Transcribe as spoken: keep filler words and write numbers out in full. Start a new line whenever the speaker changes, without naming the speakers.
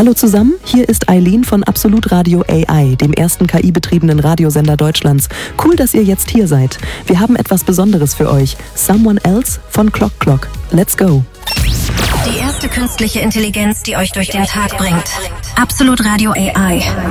Hallo zusammen, hier ist Eileen von Absolut Radio A I, dem ersten K I-betriebenen Radiosender Deutschlands. Cool, dass ihr jetzt hier seid. Wir haben etwas Besonderes für euch. Someone Else von Clock Clock. Let's go.
Die erste künstliche Intelligenz, die euch durch den Tag bringt. Absolut Radio A I.